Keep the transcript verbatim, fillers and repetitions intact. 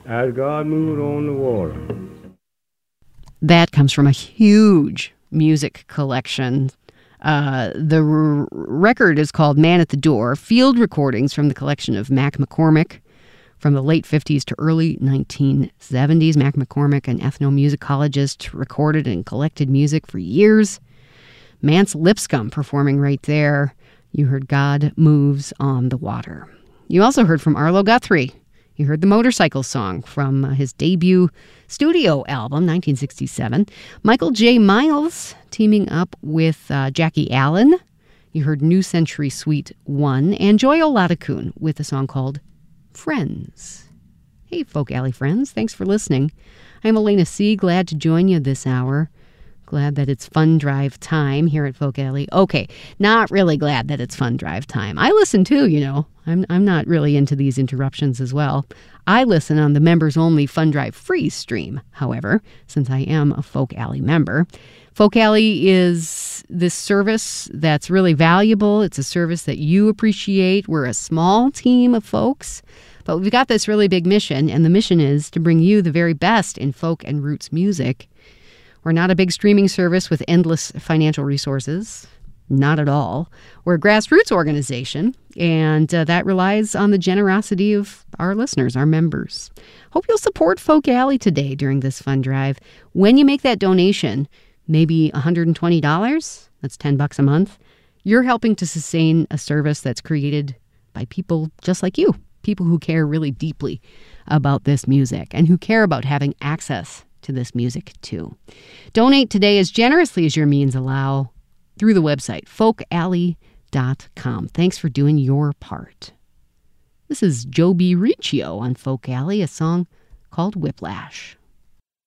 as God moved on the water. That comes from a huge music collection. Uh, the r- record is called Man at the Door, field recordings from the collection of Mac McCormick from the late fifties to early nineteen seventies. Mac McCormick, an ethnomusicologist, recorded and collected music for years. Mance Lipscomb performing right there. You heard God Moves on the Water. You also heard from Arlo Guthrie. You heard the Motorcycle Song from uh, his debut studio album, nineteen sixty-seven. Michael J. Miles teaming up with uh, Jackie Allen. You heard New Century Suite one. And Joy Oladokun with a song called Friends. Hey, Folk Alley friends. Thanks for listening. I'm Elena C. Glad to join you this hour. Glad that it's fun drive time here at Folk Alley. Okay, not really glad that it's fun drive time. I listen too, you know. I'm I'm not really into these interruptions as well. I listen on the members-only Fun Drive Free stream, however, since I am a Folk Alley member. Folk Alley is this service that's really valuable. It's a service that you appreciate. We're a small team of folks, but we've got this really big mission, and the mission is to bring you the very best in folk and roots music. We're not a big streaming service with endless financial resources. Not at all. We're a grassroots organization, and uh, that relies on the generosity of our listeners, our members. Hope you'll support Folk Alley today during this fun drive. When you make that donation, maybe one hundred twenty dollars, that's ten bucks a month, you're helping to sustain a service that's created by people just like you, people who care really deeply about this music and who care about having access to this music too. Donate today as generously as your means allow through the website, folk alley dot com. Thanks for doing your part. This is Joe B. Riccio on Folk Alley, a song called Whiplash.